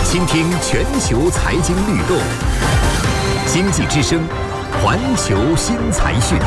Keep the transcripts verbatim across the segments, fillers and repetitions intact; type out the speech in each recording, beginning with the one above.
倾听全球财经律动，经济之声，环球新财讯。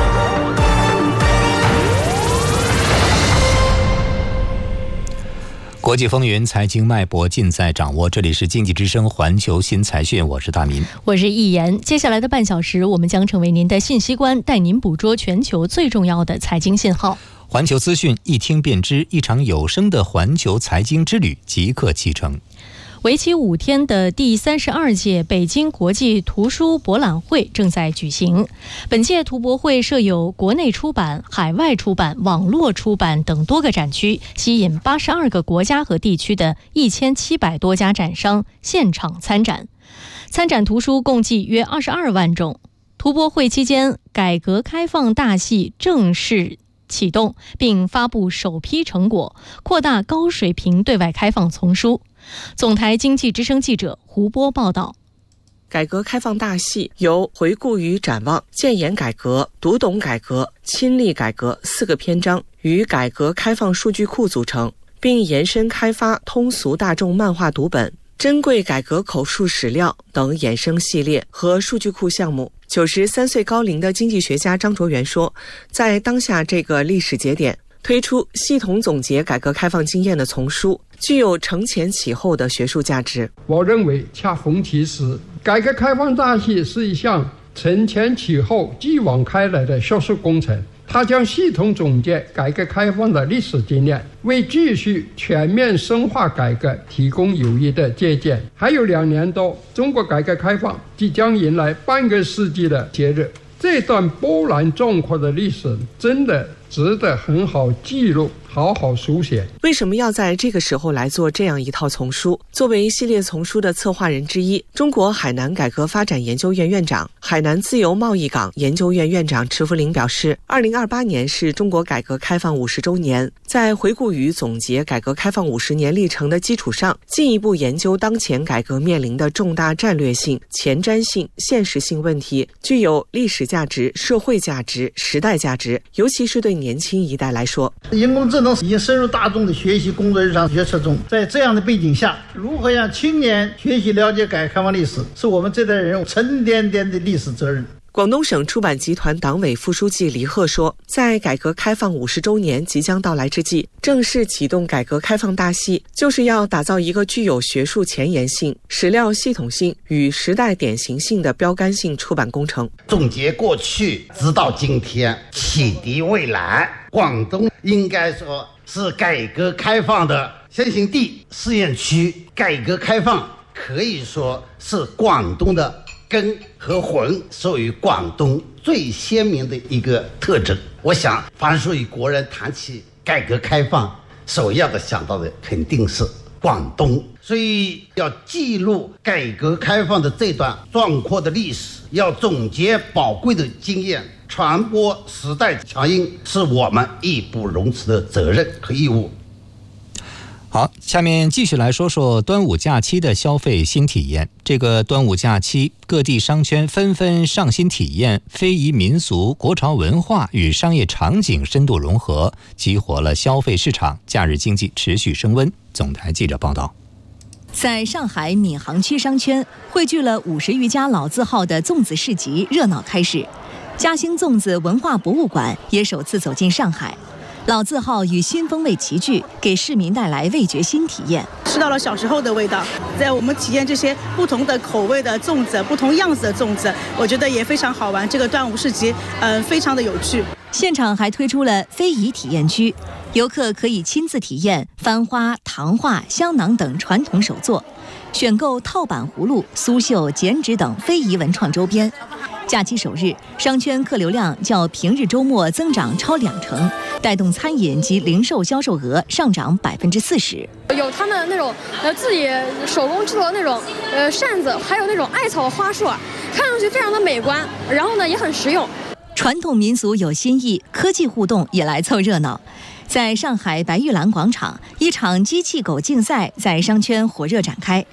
国际风云，财经脉搏尽在掌握。这里是经济之声环球新财讯，我是大民， 我是易言。接下来的半小时，我们将成为您的信息官，带您捕捉全球最重要的财经信号。 环球资讯，一听便知，一场有声的环球财经之旅即刻启程。 为期五天的第三十二届北京国际图书博览会正在举行。本届图博会设有国内出版、海外出版、网络出版等多个展区，吸引八十二个国家和地区的一千七百多家展商现场参展。参展图书共计约二十二万种。图博会期间，改革开放大戏正式启动，并发布首批成果，扩大高水平对外开放丛书。总台经济之声记者胡波报道。 改革开放大戏由回顾与展望、建言改革、读懂改革、亲历改革四个篇章与改革开放数据库组成，并延伸开发通俗大众漫画读本、珍贵改革口述史料等衍生系列和数据库项目。九十三岁高龄的经济学家张卓元说，在当下这个历史节点，推出系统总结改革开放经验的丛书，具有承前启后的学术价值。 我认为恰逢其时，改革开放大戏是一项承前启后、继往开来的学术工程。它将系统总结改革开放的历史经验，为继续全面深化改革提供有益的借鉴。还有两年多，中国改革开放即将迎来半个世纪的节日，这段波澜壮阔的历史真的值得很好记录，好好书写。 为什么要在这个时候来做这样一套丛书？作为系列丛书的策划人之一，中国海南改革发展研究院院长、海南自由贸易港研究院院长池福林表示，二零二八年是中国改革开放五十周年，在回顾与总结改革开放五十年历程的基础上，进一步研究当前改革面临的重大战略性、前瞻性、现实性问题，具有历史价值、社会价值、时代价值，尤其是对年轻一代来说， 人工智能已经深入大众的学习、工作、日常决策中。在这样的背景下，如何让青年学习了解改革开放历史，是我们这代人沉甸甸的历史责任。 广东省出版集团党委副书记黎鹤说，在改革开放五十周年即将到来之际，正式启动改革开放大戏，就是要打造一个具有学术前沿性、史料系统性与时代典型性的标杆性出版工程。 总结过去，直到今天，启迪未来。广东应该说是改革开放的先行地、试验区。改革开放可以说是广东的根和魂，属于广东最鲜明的一个特征。我想，凡是与国人谈起改革开放，首要的想到的肯定是广东。所以，要记录改革开放的这段壮阔的历史，要总结宝贵的经验，传播时代强音，是我们义不容辞的责任和义务。 好，下面继续来说说端午假期的消费新体验。这个端午假期，各地商圈纷纷上新体验，非遗民俗、国潮文化与商业场景深度融合，激活了消费市场，假日经济持续升温。总台记者报道。 在上海闵行区商圈，汇聚了五十余家老字号的粽子市集热闹开始。嘉兴粽子文化博物馆也首次走进上海。老字号与新风味齐聚，给市民带来味觉新体验。 吃到了小时候的味道，在我们体验这些不同的口味的粽子、不同样子的粽子，我觉得也非常好玩。这个端午市集，嗯、呃，非常的有趣。 现场还推出了非遗体验区，游客可以亲自体验翻花、糖画、香囊等传统手作，选购套板葫芦、苏绣、剪纸等非遗文创周边。假期首日，商圈客流量较平日周末增长超两成，带动餐饮及零售销售额上涨百分之四十。 有他们那种呃自己手工制作的那种呃扇子，还有那种艾草花束，看上去非常的美观，然后呢也很实用。 传统民俗有新意，科技互动也来凑热闹。在上海白玉兰广场，一场机器狗竞赛在商圈火热展开。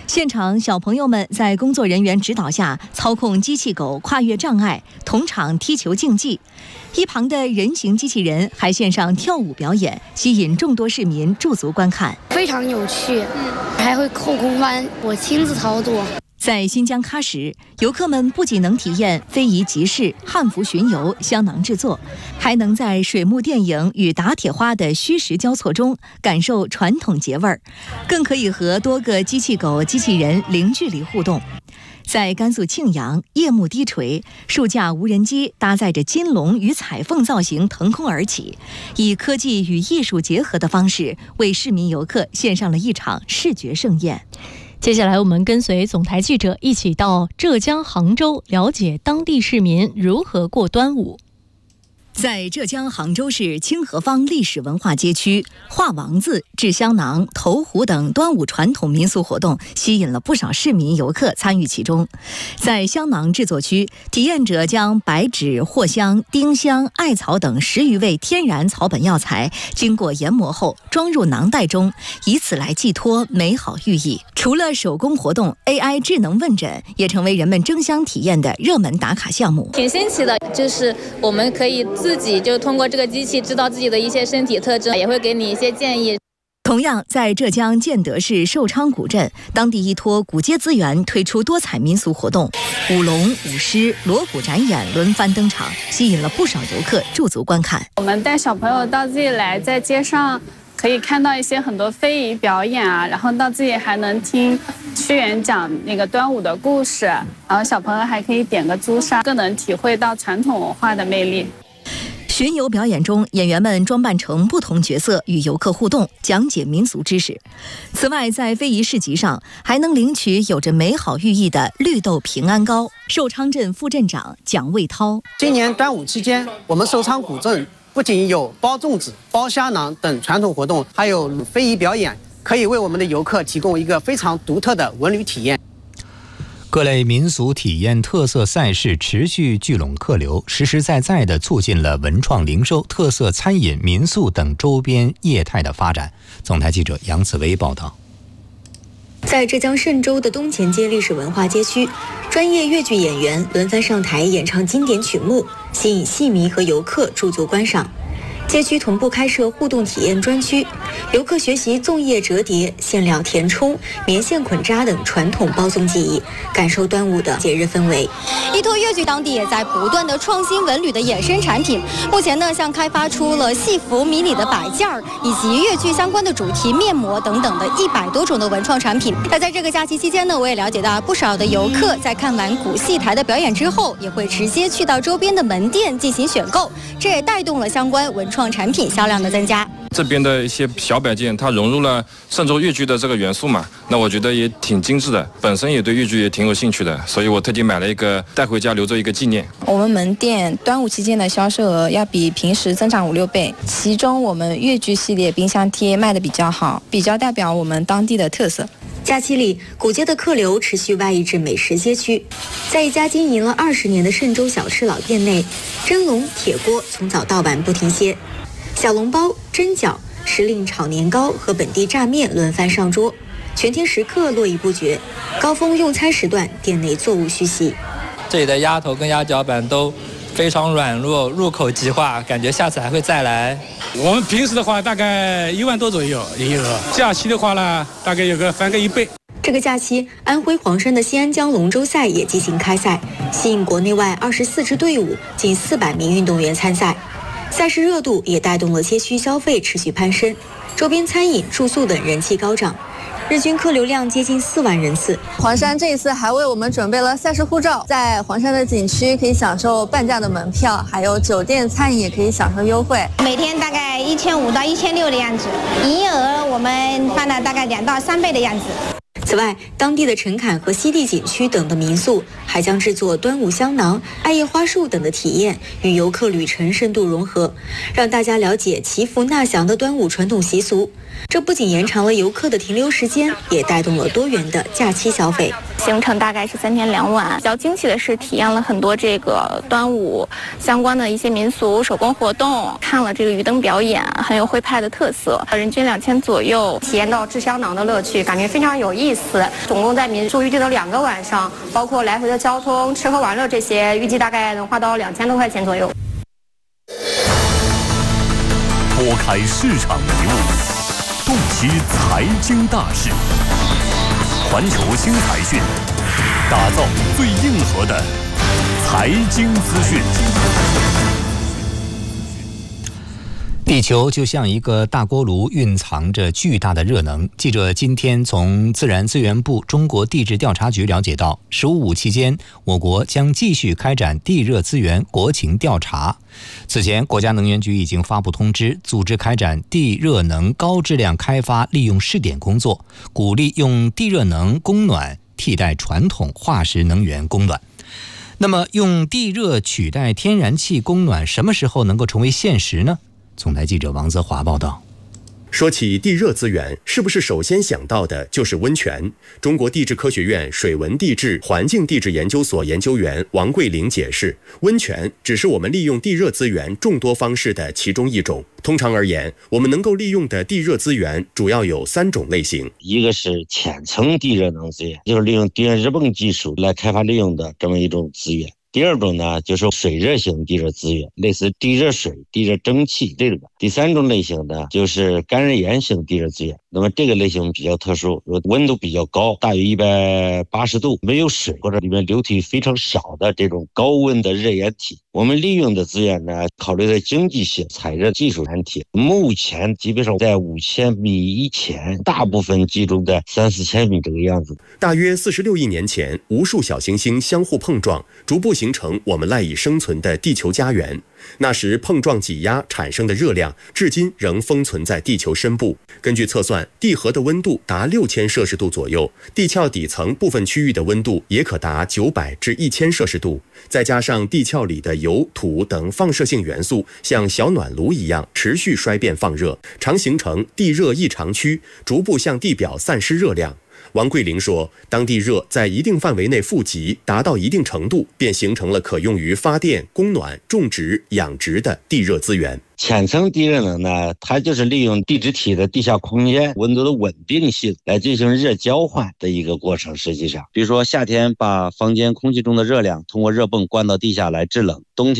现场小朋友们在工作人员指导下操控机器狗跨越障碍，同场踢球竞技。一旁的人形机器人还献上跳舞表演，吸引众多市民驻足观看。 非常有趣，还会扣空翻，我亲自操作。 在新疆喀什，游客们不仅能体验非遗集市、汉服巡游、香囊制作，还能在水幕电影与打铁花的虚实交错中感受传统节味儿，更可以和多个机器狗、机器人零距离互动。在甘肃庆阳，夜幕低垂，数架无人机搭载着金龙与彩凤造型腾空而起，以科技与艺术结合的方式，为市民游客献上了一场视觉盛宴。 接下来我们跟随总台记者一起到浙江杭州，了解当地市民如何过端午。 在浙江杭州市清河坊历史文化街区，画王字、制香囊、投壶等端午传统民俗活动吸引了不少市民游客参与其中。在香囊制作区，体验者将白芷、藿香、丁香、艾草等十余味天然草本药材经过研磨后装入囊袋中，以此来寄托美好寓意。除了手工活动， A I 智能问诊也成为人们争相体验的热门打卡项目。 挺新奇的，就是我们可以自己就通过这个机器知道自己的一些身体特征，也会给你一些建议。 同样，在浙江建德市寿昌古镇，当地依托古街资源推出多彩民俗活动，舞龙、舞狮、锣鼓展演轮番登场，吸引了不少游客驻足观看。 我们带小朋友到这里来，在街上可以看到一些很多非遗表演啊，然后到这里还能听屈原讲那个端午的故事，然后小朋友还可以点个朱砂，更能体会到传统文化的魅力。 巡游表演中，演员们装扮成不同角色与游客互动，讲解民俗知识。此外，在非遗市集上还能领取有着美好寓意的绿豆平安糕。寿昌镇副镇长蒋卫涛： 今年端午期间，我们寿昌古镇不仅有包粽子、包香囊等传统活动，还有非遗表演，可以为我们的游客提供一个非常独特的文旅体验。 各类民俗体验特色赛事持续聚拢客流，实实在在地促进了文创零售、特色餐饮、民宿等周边业态的发展。总台记者杨紫薇报道。 在浙江嵊州的东前街历史文化街区，专业粤剧演员轮番上台演唱经典曲目，吸引戏迷和游客驻足观赏。街区同步开设互动体验专区，游客学习粽叶折叠、馅料填充、棉线捆扎等传统包粽技艺，感受端午的节日氛围。 依托粤剧，当地也在不断的创新文旅的衍生产品。目前呢，像开发出了戏服、迷你的摆件儿，以及粤剧相关的主题面膜等等的一百多种的文创产品。那在这个假期期间呢，我也了解到不少的游客在看完古戏台的表演之后，也会直接去到周边的门店进行选购，这也带动了相关文创产品销量的增加。 这边的一些小摆件，它融入了嵊州粤剧的这个元素嘛，那我觉得也挺精致的，本身也对粤剧也挺有兴趣的，所以我特地买了一个带回家留作一个纪念。 我们门店端午期间的销售额要比平时增长五六倍，其中我们粤剧系列冰箱贴卖的比较好，比较代表我们当地的特色。 假期里，古街的客流持续外溢至美食街区。在一家经营了二十年的嵊州小吃老店内，蒸笼、铁锅从早到晚不停歇，小笼包、蒸饺、时令炒年糕和本地炸面轮番上桌，全天时刻络绎不绝。高峰用餐时段，店内座无虚席。 这里的鸭头跟鸭脚板都非常软糯，入口即化，感觉下次还会再来。 我们平时的话大概一万多左右营业额，假期的话呢，大概有个翻个一倍。 这个假期，安徽黄山的西安江龙舟赛也即兴开赛，吸引国内外二十四支队伍，近四百名运动员参赛。赛事热度也带动了街区消费持续攀升，周边餐饮、住宿等人气高涨。日均客流量接近四万人次。 黄山这一次还为我们准备了赛事护照，在黄山的景区可以享受半价的门票，还有酒店餐饮也可以享受优惠， 每天大概一千五到一千六的样子，营业额我们翻了大概两到三倍的样子。 此外，当地的陈坎和西递景区等的民宿还将制作端午香囊、艾叶花束等的体验与游客旅程深度融合，让大家了解祈福纳祥的端午传统习俗。 这不仅延长了游客的停留时间，也带动了多元的假期消费。 行程大概是三天两晚，比较惊喜的是体验了很多这个端午相关的一些民俗手工活动，看了这个鱼灯表演，很有徽派的特色，人均两千左右， 体验到制香囊的乐趣，感觉非常有意思。总共在民宿预计了两个晚上，包括来回的交通、吃喝玩乐这些，预计大概能花到两千多块钱左右。 拨开市场迷雾，洞悉财经大事，环球新财讯，打造最硬核的财经资讯。 地球就像一个大锅炉，蕴藏着巨大的热能。记者今天从自然资源部中国地质调查局了解到，十五期间，我国将继续开展地热资源国情调查。此前，国家能源局已经发布通知，组织开展地热能高质量开发利用试点工作，鼓励用地热能供暖替代传统化石能源供暖。那么，用地热取代天然气供暖，什么时候能够成为现实呢？总台记者王泽华报道。 说起地热资源，是不是首先想到的就是温泉？中国地质科学院水文地质环境地质研究所研究员王桂玲解释，温泉只是我们利用地热资源众多方式的其中一种。通常而言，我们能够利用的地热资源主要有三种类型。 一个是浅层地热能资源，就是利用地热热泵技术来开发利用的这么一种资源。第二种呢，就是水热型地热资源，类似地热水、地热蒸汽这种。第三种类型呢，就是干热岩型地热资源。那么这个类型比较特殊，温度比较高，大约一百八十度，没有水或者里面流体非常少的这种高温的热岩体。我们利用的资源呢，考虑的经济性、采热技术难题。目前基本上在五千米以前，大部分集中在三四千米这个样子。 大约四十六亿年前，无数小行星相互碰撞，逐步形成我们赖以生存的地球家园。那时碰撞挤压产生的热量，至今仍封存在地球深部。根据测算，地核的温度达六千摄氏度左右，地壳底层部分区域的温度也可达九百至一千摄氏度。再加上地壳里的油、土等放射性元素像小暖炉一样持续衰变放热，常形成地热异常区，逐步向地表散失热量。王桂玲说，当地热在一定范围内富集，达到一定程度，便形成了可用于发电、供暖、种植、养殖的地热资源。 浅层地热能呢，它就是利用地质体的地下空间温度的稳定性来进行热交换的一个过程。实际上，比如说夏天把房间空气中的热量通过热泵灌到地下来制冷，冬天